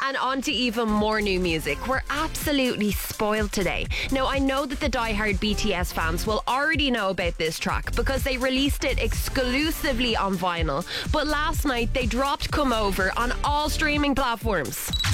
And on to even more new music. We're absolutely spoiled today. Now, I know that the diehard BTS fans will already know about this track because they released it exclusively on vinyl. But last night, they dropped Come Over on all streaming platforms.